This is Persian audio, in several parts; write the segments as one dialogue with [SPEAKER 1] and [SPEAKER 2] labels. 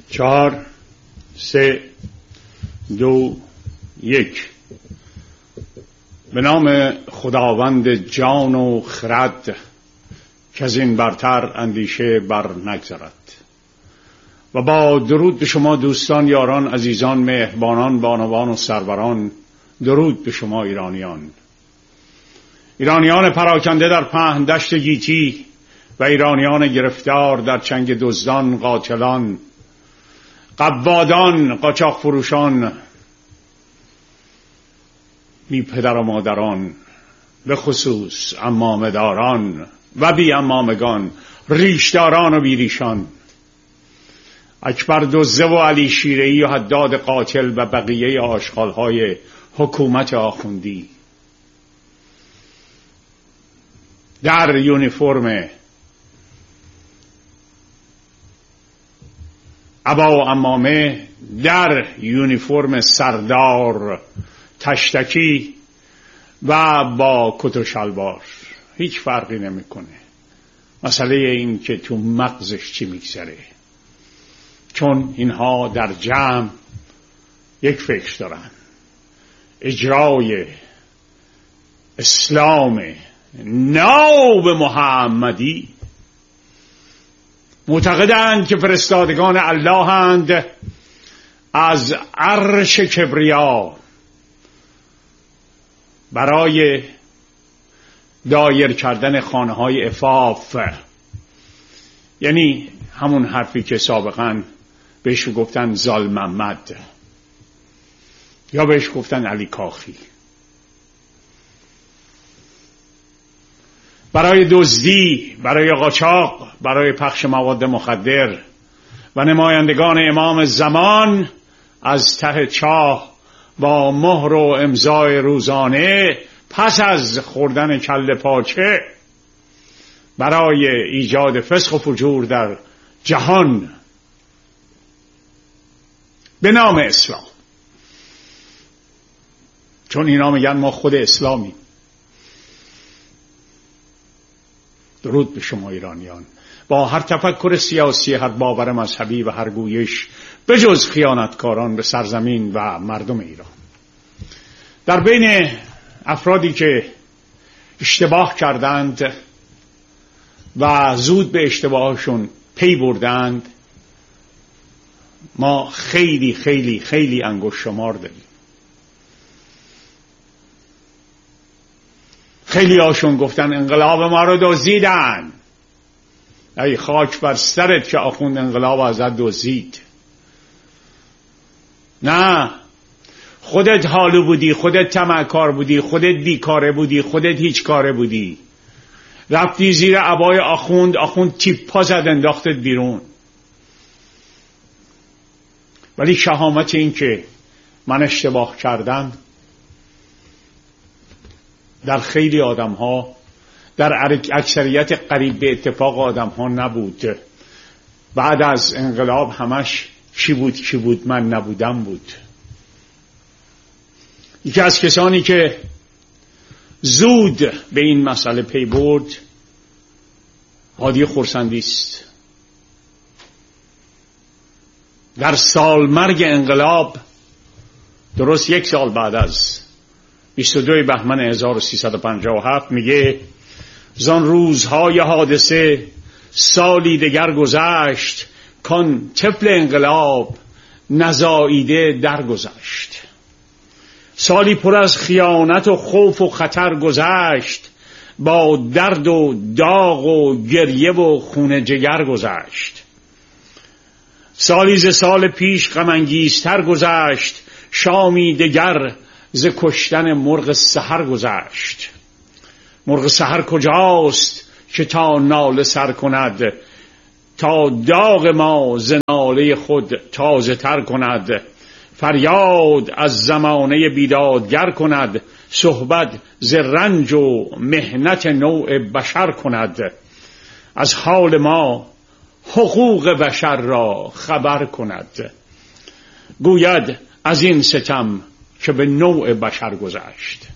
[SPEAKER 1] 4 3 2 1. به نام خداوند جان و خرد که از این برتر اندیشه بر نگذرد. و با درود به شما دوستان، یاران، عزیزان، مهربانان، بانوان و سروران، درود به شما ایرانیان پراکنده در پهن دشت گیتی و ایرانیان گرفتار در چنگ دزدان، قاتلان، قوادان، قاچاق فروشان، بی پدر و مادران، به خصوص عمامه داران و بی عمامگان، ریشداران و بیریشان، اکبر دزده و علی شیره‌ای و حداد قاتل و بقیه آشغال‌های حکومت آخوندی در یونیفرم عبا و عمامه، در یونیفرم سردار تشتکی و با کت و شلوار، هیچ فرقی نمیکنه. مسئله این که تو مغزش چی میگذره، چون اینها در جمع یک فکر دارن: اجرای اسلام ناب محمدی. معتقدند که فرستادگان الله اند از عرش کبریا برای دایر کردن خانه های عفاف، یعنی همون حرفی که سابقا بهش گفتن زال محمد یا بهش گفتن علی کاخی، برای دزدی، برای قاچاق، برای پخش مواد مخدر و نمایندگان امام زمان از ته چاه با مهر و امضای روزانه پس از خوردن کله پاچه برای ایجاد فسق و فجور در جهان به نام اسلام. چون اینا میگن ما خود اسلامیم. درود به شما ایرانیان، با هر تفکر سیاسی، هر باور مذهبی و هر گویش به جز خیانتکاران به سرزمین و مردم ایران. در بین افرادی که اشتباه کردند و زود به اشتباهشون پی بردند، ما خیلی خیلی خیلی انگشت شمار داریم. خیلی هاشون گفتن انقلاب ما رو دزدیدن. ای خاک بر سرت که آخوند انقلاب ازت دزدید. نه، خودت حالو بودی، خودت طمعکار بودی، خودت بیکاره بودی، خودت هیچ کاره بودی، رفتی زیر عبای آخوند تیپا زد انداختت بیرون. ولی شهامت این که من اشتباه کردم در خیلی آدم ها، در اکثریت قریب به اتفاق آدم ها نبود. بعد از انقلاب همش کی بود من نبودم بود. یکی از کسانی که زود به این مسئله پی برد هادی خرسندی است. در سالمرگ انقلاب، درست 1 سال بعد از 22 بهمن 1357 میگه: زان روزهای حادثه سالی دگر گذشت، کان طفل انقلاب نزاییده درگذشت. سالی پر از خیانت و خوف و خطر گذشت، با درد و داغ و گریه و خون جگر گذشت. سالی ز سال پیش غم انگیزتر گذشت، شامی دگر ز کشتن مرغ سحر گذشت. مرغ سحر کجاست که تا ناله سر کند، تا داغ ما ز ناله خود تازه تر کند. فریاد از زمانه بیدادگر کند، صحبت ز رنج و محنت نوع بشر کند. از حال ما حقوق بشر را خبر کند، گوید از این ستم که به نوع بشر گذشت.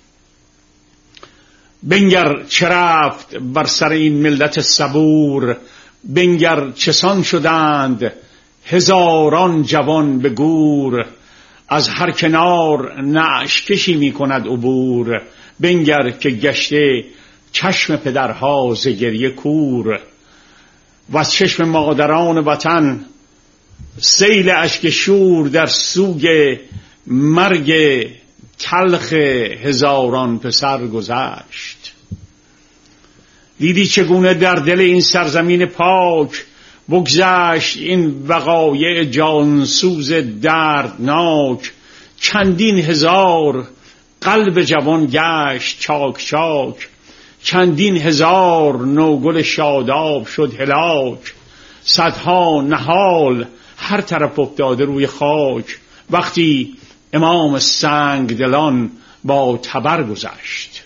[SPEAKER 1] بنگر چه رفت بر سر این ملت صبور، بنگر چسان شدند هزاران جوان به گور، از هر کنار نعش کشی می کند عبور. بنگر که گشته چشم پدرها ز گریه کور، و از چشم مادران وطن سیل اشک شور. در سوگ مرگ تلخ هزاران پسر گذشت. دیدی چگونه در دل این سرزمین پاک بگذشت این وقایع جانسوز دردناک. چندین هزار قلب جوان گشت چاک چاک، چندین هزار نوگل شاداب شد هلاک. صدها نهال هر طرف افتاده روی خاک، وقتی امام سنگ دلان با تبر گذشت.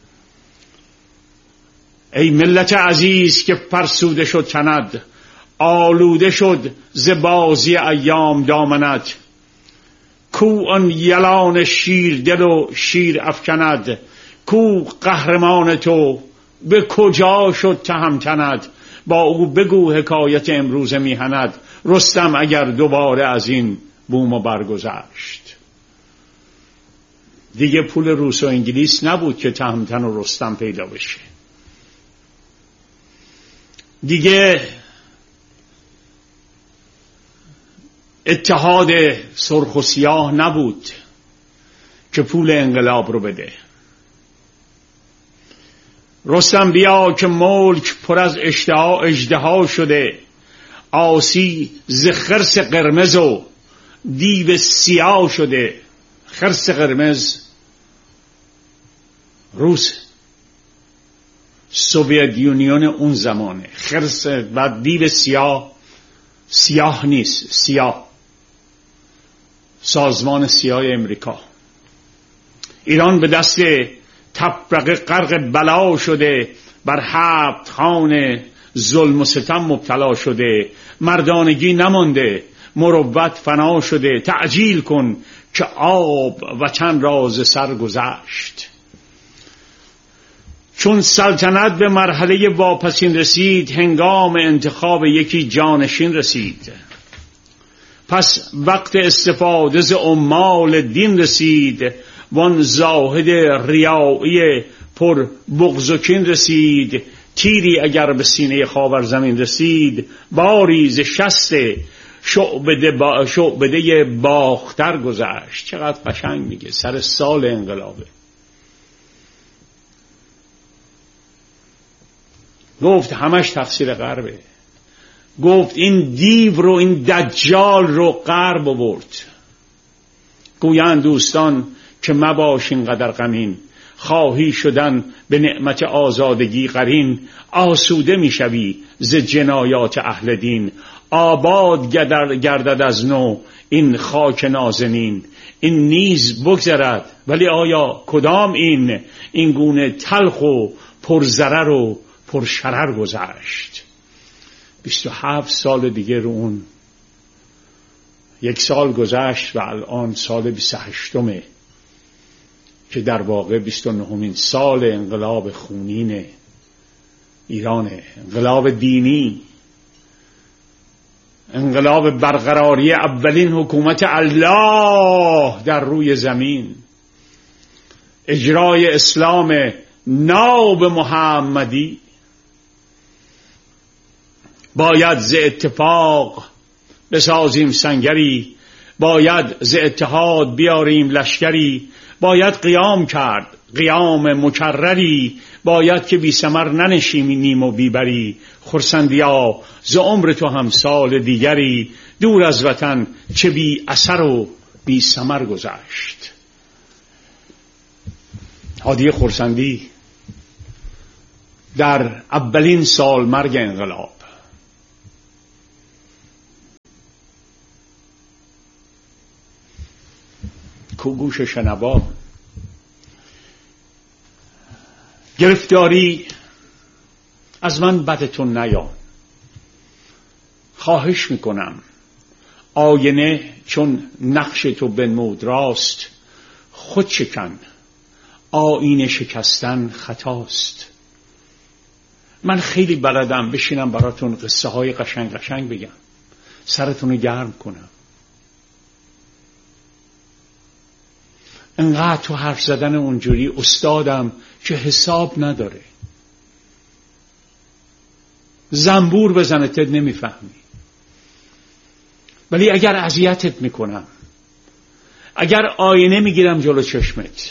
[SPEAKER 1] ای ملت عزیز که فرسوده شد تند، آلوده شد ز بازی ایام دامنت. کو آن یلان شیر دل و شیر افکند، کو قهرمان تو به کجا شد تهمتنت. با او بگو حکایت امروز میهنت، رستم اگر دوباره از این بوم و برگذشت. دیگه پول روس و انگلیس نبود که تهمتن و رستم پیدا بشه. دیگه اتحاد سرخ و سیاه نبود که پول انقلاب رو بده. رستم بیا که ملک پر از اژدها شده، عاصی ز خرس قرمز و دیو سیاه شده. خرس قرمز روس، سوویت یونیون اون زمانه. خرس و دیو سیاه، سیاه نیست، سیاه، سازمان سیاه امریکا. ایران به دست تفرقه غرق بلا شده، بر 7 خانه ظلم و ستم مبتلا شده. مردانگی نمانده، مروت فنا شده. تعجیل کن که آب وطن را ز سر گذشت. چون سلطنت به مرحله واپسین رسید، هنگام انتخاب یکی جانشین رسید. پس وقت استفاده ز عمال دین رسید، وان زاهد ریایی پر بغض و کین رسید. تیری اگر به سینه خاور زمین رسید، باری ز شست شعبده باختر گذشت. چقدر قشنگ میگه، سر سال انقلابه. گفت همش تقصیر غربه. گفت این دیو رو، این دجال رو غرب آورد. گویند دوستان که مباش اینقدر غمین، خواهی شدن به نعمت آزادگی قرین. آسوده میشوی ز جنایات اهل دین، آباد گردد از نو این خاک نازنین. این نیز بگذرد ولی آیا کدام این گونه تلخ و پرضرر و پرشرر گذشت. 27 سال دیگه رو اون 1 سال گذشت و الان سال 28مه که در واقع 29مین سال انقلاب خونین ایرانه. انقلاب دینی، انقلاب برقراری اولین حکومت الله در روی زمین، اجرای اسلام ناب محمدی. باید ز اتفاق بسازیم سنگری، باید ز اتحاد بیاریم لشکری. باید قیام کرد قیام مکرری، باید که بی ثمر ننشینیم و بیبری. خرسندیا ز عمر تو هم سال دیگری، دور از وطن چه بی اثر و بی ثمر گذشت. هادی خرسندی در اولین سال مرگ انقلاب کو گوش شنوا، گرفتاری از من بدتون نیام. خواهش میکنم آینه چون نقش تو بنمود راست، خود شکن، آینه شکستن خطاست. من خیلی بلدم بشینم براتون قصه های قشنگ قشنگ بگم، سرتون رو گرم کنم. انقدر تو حرف زدن اونجوری استادم که حساب نداره. زنبور بزنه تد نمیفهمی. ولی اگر اذیتت میکنم، اگر آینه میگیرم جلو چشمت،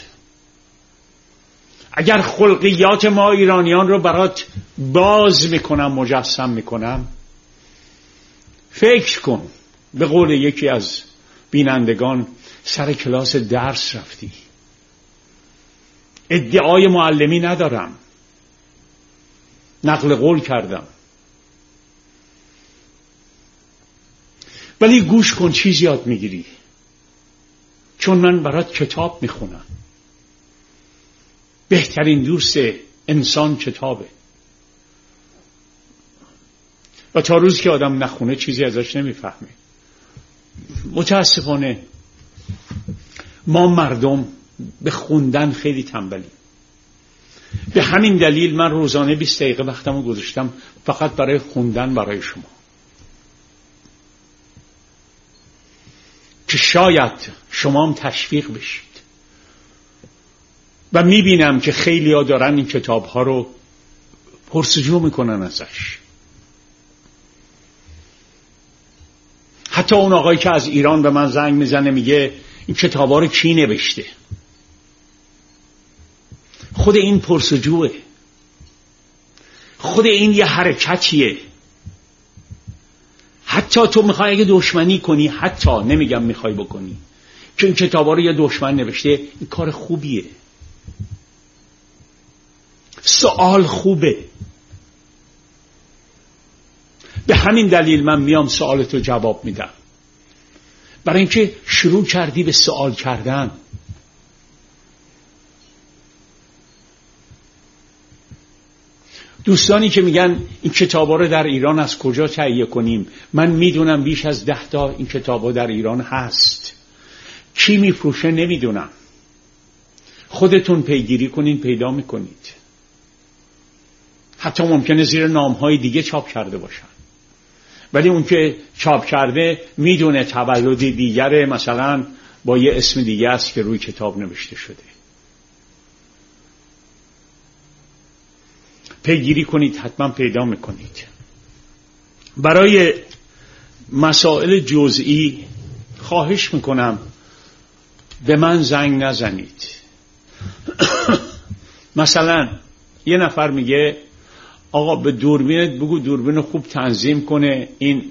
[SPEAKER 1] اگر خلقیات ما ایرانیان رو برات باز میکنم، مجسم میکنم، فکر کن به قول یکی از بینندگان سر کلاس درس رفتی. ادعای معلمی ندارم، نقل قول کردم، ولی گوش کن چیز یاد میگیری، چون من برات کتاب میخونم. بهترین دوست انسان کتابه و تا روز که آدم نخونه چیزی ازش نمیفهمه. متاسفانه ما مردم به خوندن خیلی تنبلیم. به همین دلیل من روزانه 20 دقیقه وقتمو گذاشتم فقط برای خوندن برای شما، که شاید شما هم تشویق بشید. و میبینم که خیلی ها دارن این کتاب ها رو پرسجو میکنن ازش. حتی اون آقایی که از ایران به من زنگ میزنه میگه این کتاب ها رو کی نوشته؟ خود این پرسجوه، خود این یه حرکتیه. حتی تو میخوای اگه دشمنی کنی، حتی نمیگم میخوای بکنی، که این کتاب ها رو یه دشمن نوشته، این کار خوبیه. سوال خوبه. به همین دلیل من میام سوالتو جواب میدم، برای اینکه شروع کردی به سوال کردن. دوستانی که میگن این کتابا رو در ایران از کجا تهیه کنیم، من میدونم بیش از 10 تا این کتابا در ایران هست. کی میفروشه نمیدونم. خودتون پیگیری کنین، پیدا میکنید. حتی ممکنه زیر نامهای دیگه چاپ کرده باشن، ولی اون که چاپ کرده میدونه تولدی دیگره، مثلا با یه اسم دیگه است که روی کتاب نوشته شده. پیگیری کنید، حتما پیدا میکنید. برای مسائل جزئی خواهش میکنم به من زنگ نزنید. مثلا یه نفر میگه آقا به دوربینت بگو دوربین خوب تنظیم کنه، این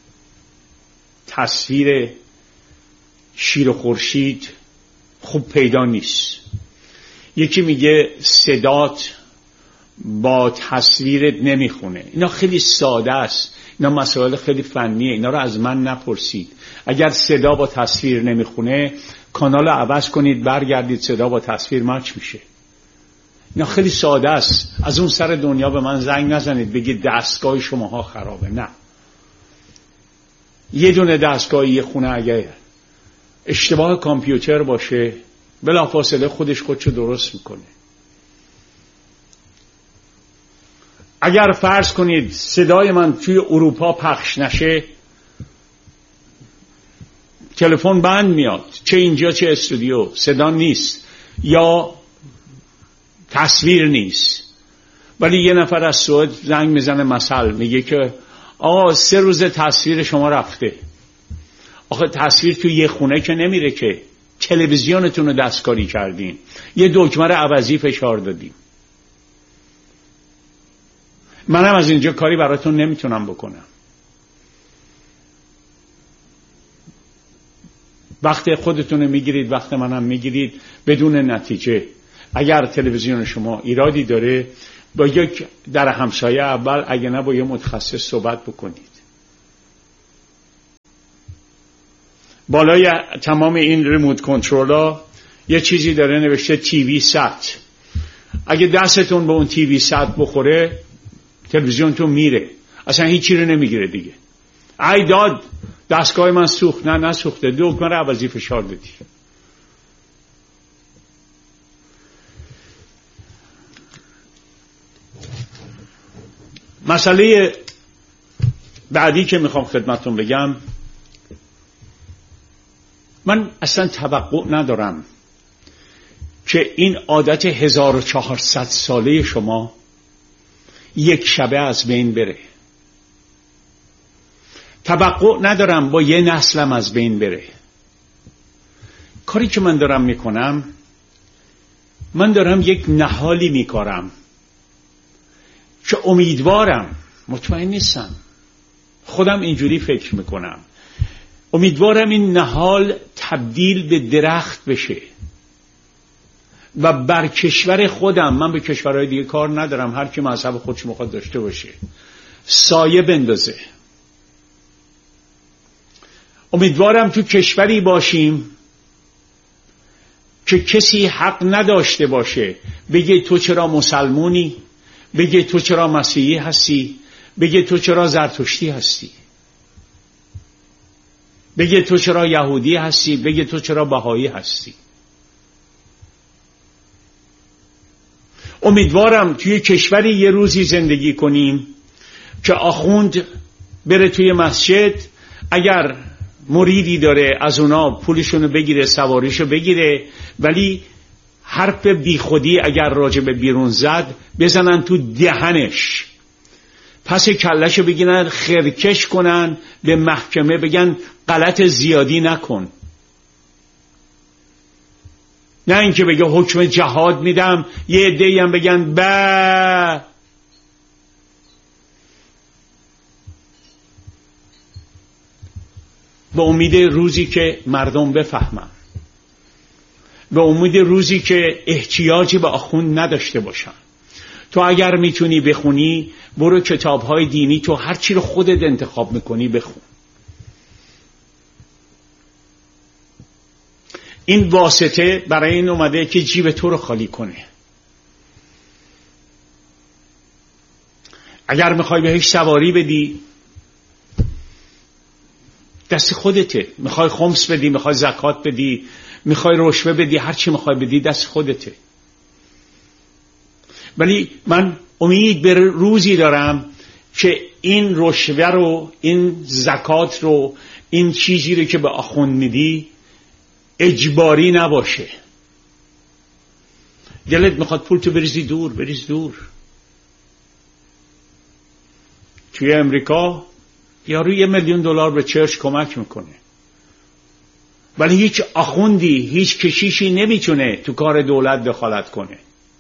[SPEAKER 1] تصویر شیر و خورشید خوب پیدا نیست. یکی میگه صدات با تصویرت نمیخونه. اینا خیلی ساده است، اینا مسائل خیلی فنیه، اینا رو از من نپرسید. اگر صدا با تصویر نمیخونه کانال عوض کنید، برگردید صدا با تصویر مچ میشه. اینا خیلی ساده است. از اون سر دنیا به من زنگ نزنید بگید دستگاه شماها خرابه. نه، یه دونه دستگاه یه خونه اگه اشتباه کامپیوتر باشه بلافاصله خودشو درست میکنه. اگر فرض کنید صدای من توی اروپا پخش نشه، تلفن بند میاد، چه اینجا چه استودیو صدا نیست یا تصویر نیست. ولی یه نفر از سوئد زنگ میزنه مثلا میگه که آقا 3 روز تصویر شما رفته. آخه تصویر توی یه خونه که نمیره که، تلویزیونتون رو دستکاری کردین، یه دکمه رو عوضی فشار دادیم. منم از اینجا کاری براتون نمیتونم بکنم. وقت خودتون میگیرید، وقت منم میگیرید بدون نتیجه. اگر تلویزیون شما ایرادی داره با یک در همسایه اول، اگه نه با یه متخصص صحبت بکنید. بالای تمام این ریموت کنترل یه چیزی داره نوشته تیوی ست. اگه دستتون به اون تیوی ست بخوره تلویزیونتون میره، اصلا هیچی رو نمیگیره دیگه. ای داد دستگاه من سوخت. نه نسوخته، دکمه رو عوضی فشار دادی. مسئله بعدی که میخوام خدمتتون بگم، من اصلا توقع ندارم که این عادت 1400 ساله شما یک شبه از بین بره. توقع ندارم با یه نسلم از بین بره. کاری که من دارم میکنم، من دارم یک نهالی میکارم که امیدوارم، مطمئن نیستم، خودم اینجوری فکر میکنم، امیدوارم این نهال تبدیل به درخت بشه و بر کشور خودم، من به کشورهای دیگه کار ندارم، هر کی مذهب خودش میخواد داشته باشه، سایه بندازه. امیدوارم تو کشوری باشیم که کسی حق نداشته باشه بگه تو چرا مسلمونی، بگه تو چرا مسیحی هستی، بگه تو چرا زرتشتی هستی، بگه تو چرا یهودی هستی، بگه تو چرا بهایی هستی. امیدوارم توی کشوری یه روزی زندگی کنیم که آخوند بره توی مسجد، اگر مریدی داره از اونا پولشونو بگیره، سواریشو بگیره، ولی حرف بیخودی اگر راجع به بیرون زد بزنن تو دهنش، پس کلشو بگیرن خرکش کنن، به محکمه بگن غلط زیادی نکن. نه اینکه بگه حکم جهاد میدم، یه عده‌ای هم بگن به امید روزی که مردم بفهمن، به امید روزی که احتیاجی به آخوند نداشته باشن. تو اگر میتونی بخونی، برو کتاب‌های دینی، تو هر چی رو خودت انتخاب میکنی بخون. این واسطه برای این اومده که جیب تو رو خالی کنه. اگر میخوای بهش سواری بدی، دست خودته. میخوای خمس بدی، میخوای زکات بدی، میخوای رشوه بدی، هر چی میخوای بدی دست خودته. ولی من امید به روزی دارم که این رشوه رو، این زکات رو، این چیزی رو که به آخوند میدی اجباری نباشه. دلت میخواد پول تو بریزی دور، بریز دور. توی امریکا یارو $1,000,000 به چرچ کمک میکنه، ولی هیچ آخوندی، هیچ کشیشی نمیتونه تو کار دولت دخالت کنه.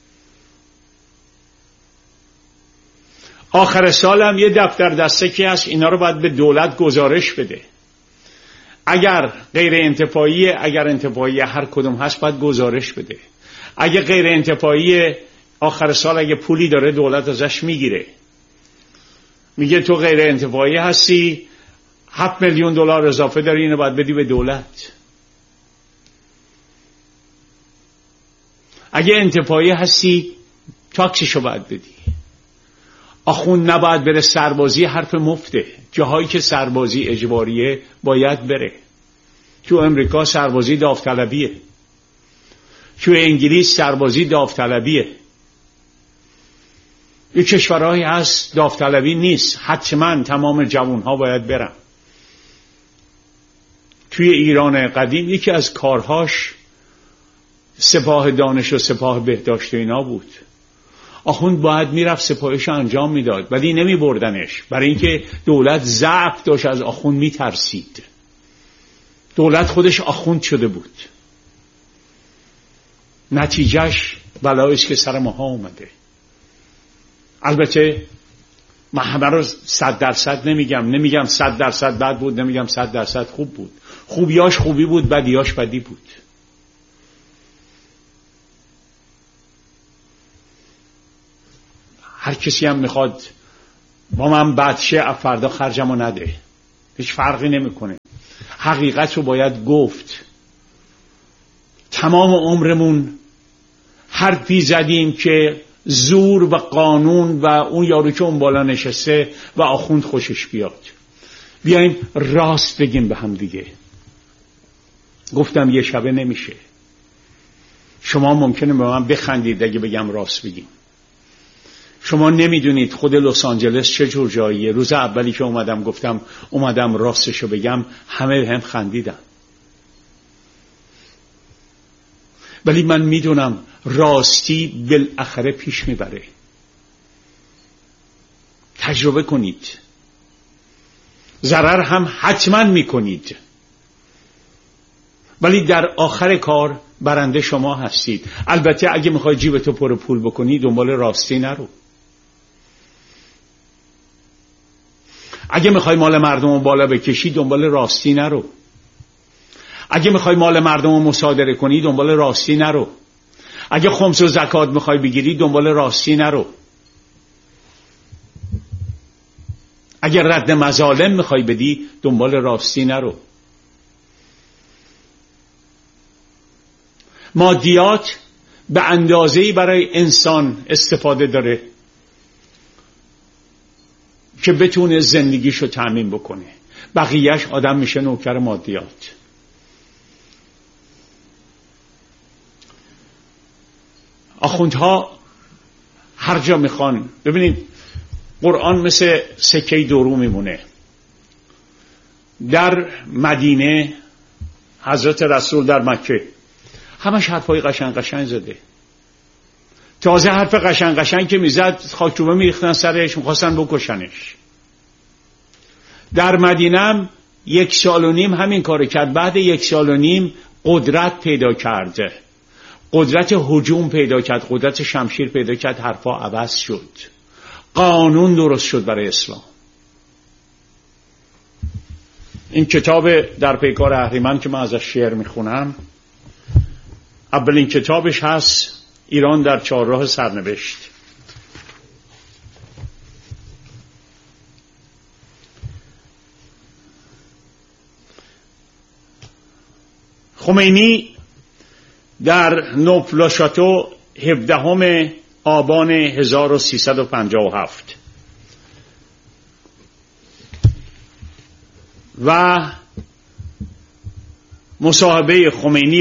[SPEAKER 1] آخر سال هم یه دفتر دستکی هست، اینا رو باید به دولت گزارش بده. اگر غیر انتفاعی، اگر انتفاعی هر کدوم هست باید گزارش بده. اگه غیر انتفاعی، آخر سال اگه پولی داره دولت ازش میگیره، میگه تو غیر انتفاعی هستی، $7,000,000 اضافه داری، اینو باید بدی به دولت. اگه انتفاعی هستی تاکسیشو باید بدی. آخوند نباید بره سربازی، حرف مفته. جاهایی که سربازی اجباریه باید بره. تو امریکا سربازی داوطلبیه، تو انگلیس سربازی داوطلبیه. یه کشورهایی هست داوطلبی نیست، حتما تمام جوانها باید برن. توی ایران قدیم یکی از کارهاش سپاه دانش و سپاه بهداشت و اینا بود. آخوند باید میرفت سپاهش انجام میداد، ولی نمی بردنش، برای اینکه دولت ضعف داشت، از آخوند میترسید. دولت خودش آخوند شده بود. نتیجهش بلاییست که سر ماها اومده. البته من همه رو 100% نمیگم 100% بد بود، نمیگم 100% خوب بود. خوبیاش خوبی بود، بدیاش بدی بود. هر کسی هم میخواد با من بد شه، فردا خرجمو نده، هیچ فرقی نمیکنه. حقیقت رو باید گفت. تمام عمرمون حرفی زدیم که زور و قانون و اون یارو که اون بالا نشسته و آخوند خوشش بیاد. بیایم راست بگیم به هم دیگه. گفتم یه شبه نمیشه. شما ممکنه به من بخندید اگه بگم راست بگیم. شما نمیدونید خود لس آنجلس چه جور جاییه. روز اولی که گفتم اومدم راستشو بگم، همه هم خندیدن. ولی من میدونم راستی بالاخره پیش میبره. تجربه کنید، ضرر هم حتما میکنید، ولی در آخر کار برنده شما هستید. البته اگه میخوای جیبتو پر پول بکنی دنبال راستی نرو. اگه میخوای مال مردم رو بالا بکشی دنبال راستی نرو. اگه میخوای مال مردم رو مصادره کنی دنبال راستی نرو. اگه خمس و زکات میخوای بگیری دنبال راستی نرو. اگه رد مظالم میخوای بدی دنبال راستی نرو. مادیات به اندازه‌ای برای انسان استفاده داره که بتونه زندگیشو تأمین بکنه، بقیهش آدم میشه نوکر مادیات. آخوندها هر جا میخوان، ببینید قرآن مثل سکه دورو میمونه. در مدینه حضرت رسول در مکه همش حرفای قشنگ قشنگ زده. تازه حرف قشنگ قشنگ که میزد خاکروبه میریختن سرش، میخواستن بکشنش. در مدینه 1.5 سال همین کار کرد. بعد 1.5 سال قدرت پیدا کرد، قدرت هجوم پیدا کرد، قدرت شمشیر پیدا کرد، حرفا عوض شد، قانون درست شد برای اسلام. این کتاب در پیکار اهریمن که من ازش شعر میخونم، اولین کتابش هست ایران در چهارراه سرنوشت. خمینی در نوپلاشاتو 17 آبان 1357 و مصاحبه خمینی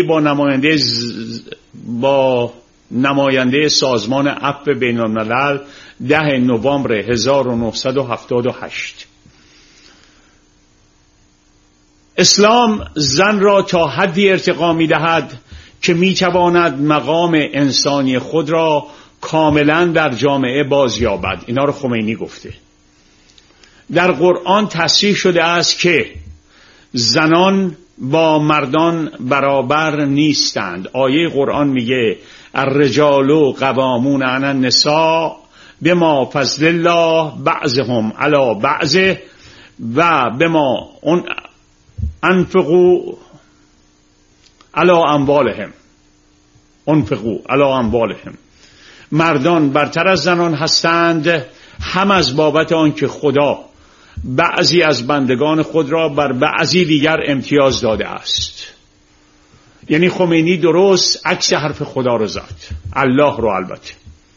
[SPEAKER 1] با نماینده سازمان عفو بین الملل 10 نوامبر 1978. اسلام زن را تا حدی ارتقا می‌دهد که می‌تواند مقام انسانی خود را کاملا در جامعه بازیابد. اینا رو خمینی گفته. در قرآن تصریح شده است که زنان با مردان برابر نیستند. آیه قرآن میگه الرجال قوامون علی النساء بما فضل الله بعضهم علی بعض و بما انفقوا علی اموالهم. انفقوا علی اموالهم. مردان برتر از زنان هستند، هم از بابت آنکه خدا بعضی از بندگان خود را بر بعضی دیگر امتیاز داده است. یعنی خمینی درست عکس حرف خدا رو زد، الله رو البته.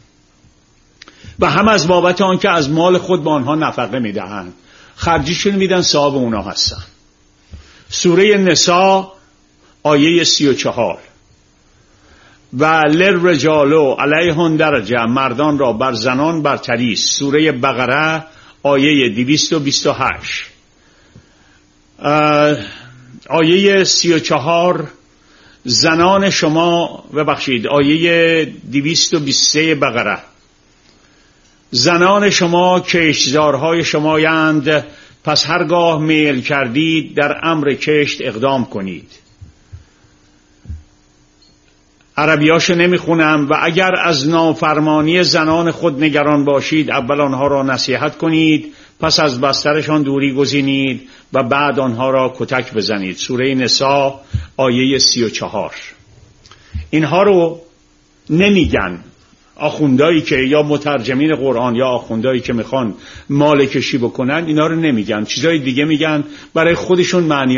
[SPEAKER 1] و هم از بابت آنکه از مال خود به آنها نفقه میدهند، خرجیشون میدن، صاحب اونا هستن. سوره نساء آیه 34 و للرجال علیهن درجه، مردان را بر زنان برتری است. سوره بقره آیه 228 آیه 34 زنان شما آیه 223 بقره زنان شما کشتزارهای شمایند، پس هرگاه میل کردید در امر کشت اقدام کنید. عربیاشو نمیخونم. و اگر از نافرمانی زنان خود نگران باشید، اول آنها را نصیحت کنید، پس از بسترشان دوری گزینید و بعد آنها را کتک بزنید. سوره نساء آیه 34. اینها رو نمیگن آخوندایی که یا مترجمین قرآن یا آخوندایی که میخوان مال کشی بکنن، اینا رو نمیگن، چیزای دیگه میگن، برای خودشون معنی